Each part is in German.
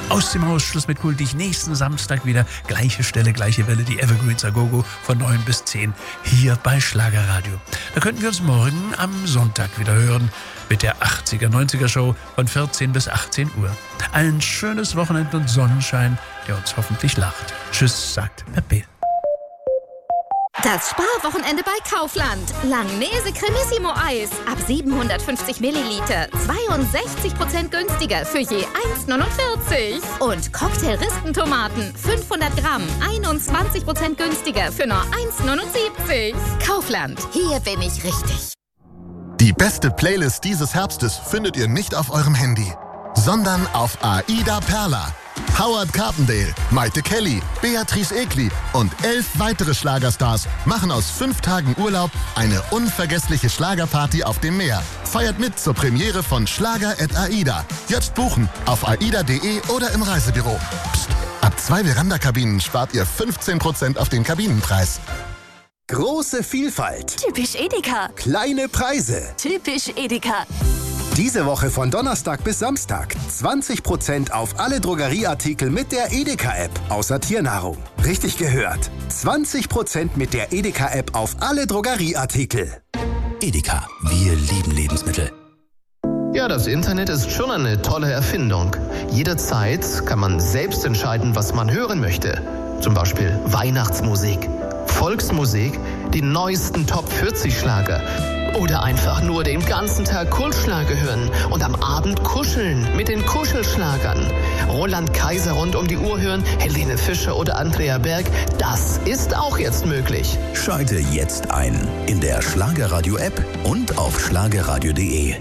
Aus dem Haus, Schluss mit Kultig. Nächsten Samstag wieder gleiche Stelle, gleiche Welle, die Evergreens Agogo von 9 bis 10 hier bei Schlagerradio. Da könnten wir uns morgen am Sonntag wieder hören mit der 80er, 90er Show von 14 bis 18 Uhr. Ein schönes Wochenende und Sonnenschein, der uns hoffentlich lacht. Tschüss, sagt Pepe. Das Sparwochenende bei Kaufland. Langnese Cremissimo Eis. Ab 750 Milliliter. 62% günstiger für je 1,49. Und Cocktail-Rispentomaten. 500 Gramm. 21% günstiger für nur 1,79. Kaufland. Hier bin ich richtig. Die beste Playlist dieses Herbstes findet ihr nicht auf eurem Handy, sondern auf Aida Perla. Howard Carpendale, Maite Kelly, Beatrice Egli und 11 weitere Schlagerstars machen aus 5 Tagen Urlaub eine unvergessliche Schlagerparty auf dem Meer. Feiert mit zur Premiere von Schlager@AIDA. Jetzt buchen auf aida.de oder im Reisebüro. Psst, ab 2 Veranda-Kabinen spart ihr 15% auf den Kabinenpreis. Große Vielfalt. Typisch Edeka. Kleine Preise. Typisch Edeka. Diese Woche von Donnerstag bis Samstag 20% auf alle Drogerieartikel mit der Edeka-App, außer Tiernahrung. Richtig gehört. 20% mit der Edeka-App auf alle Drogerieartikel. Edeka, wir lieben Lebensmittel. Ja, das Internet ist schon eine tolle Erfindung. Jederzeit kann man selbst entscheiden, was man hören möchte. Zum Beispiel Weihnachtsmusik, Volksmusik, die neuesten Top 40 Schlager. Oder einfach nur den ganzen Tag Kultschlager hören und am Abend kuscheln mit den Kuschelschlagern. Roland Kaiser rund um die Uhr hören, Helene Fischer oder Andrea Berg, das ist auch jetzt möglich. Schalte jetzt ein in der Schlagerradio-App und auf schlagerradio.de.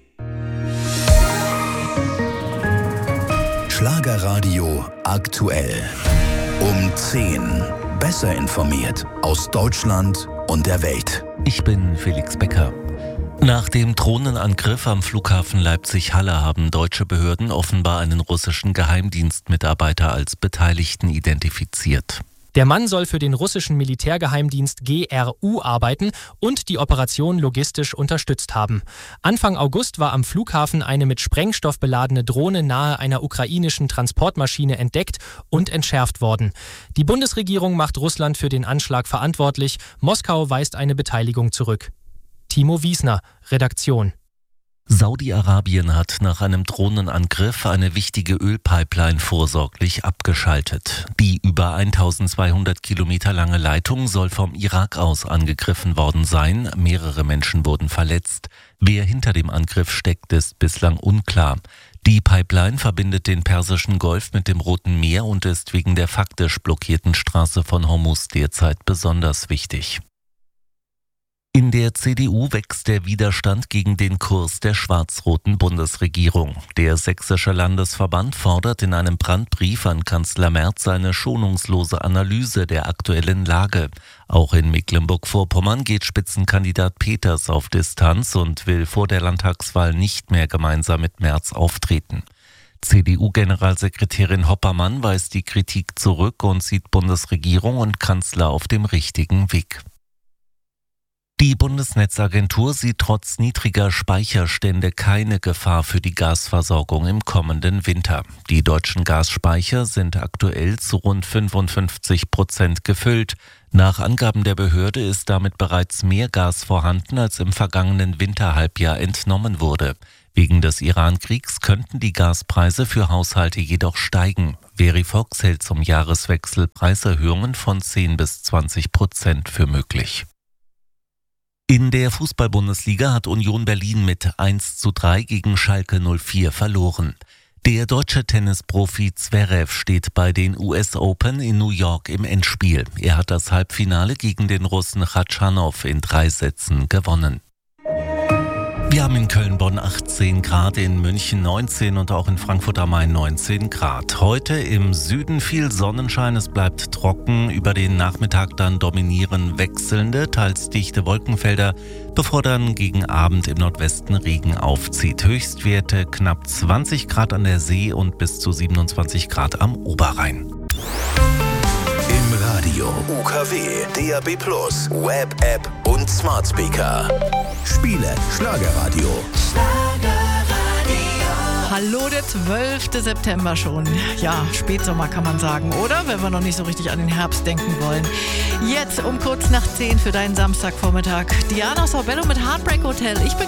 Schlagerradio aktuell. Um 10. Besser informiert aus Deutschland und der Welt. Ich bin Felix Becker. Nach dem Drohnenangriff am Flughafen Leipzig-Halle haben deutsche Behörden offenbar einen russischen Geheimdienstmitarbeiter als Beteiligten identifiziert. Der Mann soll für den russischen Militärgeheimdienst GRU arbeiten und die Operation logistisch unterstützt haben. Anfang August war am Flughafen eine mit Sprengstoff beladene Drohne nahe einer ukrainischen Transportmaschine entdeckt und entschärft worden. Die Bundesregierung macht Russland für den Anschlag verantwortlich. Moskau weist eine Beteiligung zurück. Timo Wiesner, Redaktion. Saudi-Arabien hat nach einem Drohnenangriff eine wichtige Ölpipeline vorsorglich abgeschaltet. Die über 1200 Kilometer lange Leitung soll vom Irak aus angegriffen worden sein. Mehrere Menschen wurden verletzt. Wer hinter dem Angriff steckt, ist bislang unklar. Die Pipeline verbindet den Persischen Golf mit dem Roten Meer und ist wegen der faktisch blockierten Straße von Hormuz derzeit besonders wichtig. In der CDU wächst der Widerstand gegen den Kurs der schwarz-roten Bundesregierung. Der sächsische Landesverband fordert in einem Brandbrief an Kanzler Merz eine schonungslose Analyse der aktuellen Lage. Auch in Mecklenburg-Vorpommern geht Spitzenkandidat Peters auf Distanz und will vor der Landtagswahl nicht mehr gemeinsam mit Merz auftreten. CDU-Generalsekretärin Hoppermann weist die Kritik zurück und sieht Bundesregierung und Kanzler auf dem richtigen Weg. Die Bundesnetzagentur sieht trotz niedriger Speicherstände keine Gefahr für die Gasversorgung im kommenden Winter. Die deutschen Gasspeicher sind aktuell zu rund 55% gefüllt. Nach Angaben der Behörde ist damit bereits mehr Gas vorhanden, als im vergangenen Winterhalbjahr entnommen wurde. Wegen des Iran-Kriegs könnten die Gaspreise für Haushalte jedoch steigen. Verifox hält zum Jahreswechsel Preiserhöhungen von 10-20% für möglich. In der Fußball-Bundesliga hat Union Berlin mit 1:3 gegen Schalke 04 verloren. Der deutsche Tennisprofi Zverev steht bei den US Open in New York im Endspiel. Er hat das Halbfinale gegen den Russen Khachanov in 3 Sätzen gewonnen. Wir haben in Köln-Bonn 18 Grad, in München 19 und auch in Frankfurt am Main 19 Grad. Heute im Süden viel Sonnenschein, es bleibt trocken. Über den Nachmittag dann dominieren wechselnde, teils dichte Wolkenfelder, bevor dann gegen Abend im Nordwesten Regen aufzieht. Höchstwerte knapp 20 Grad an der See und bis zu 27 Grad am Oberrhein. Im Radio, UKW, DAB+, Web-App und Smart Speaker. Spiele Schlagerradio. Schlagerradio. Hallo, der 12. September schon. Ja, Spätsommer kann man sagen, oder? Wenn wir noch nicht so richtig an den Herbst denken wollen. Jetzt um kurz nach 10 für deinen Samstagvormittag. Diana Sorbello mit Heartbreak Hotel. Ich bin